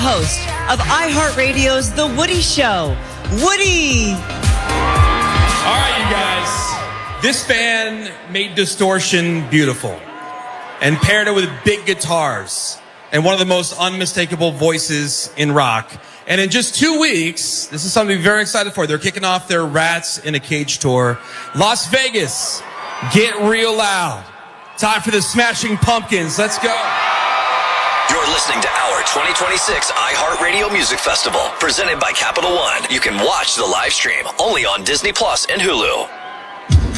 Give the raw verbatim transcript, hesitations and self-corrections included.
host of iHeartRadio's The Woody Show, Woody. All right, you guys. This band made distortion beautiful and paired it with big guitars and one of the most unmistakable voices in rock. And in just two weeks, this is something to be very excited for. They're kicking off their Rats in a Cage tour. Las Vegas, get real loud. Time for the Smashing Pumpkins. Let's go. You're listening to our twenty twenty-six iHeartRadio Music Festival, presented by Capital One. You can watch the live stream only on Disney Plus and Hulu.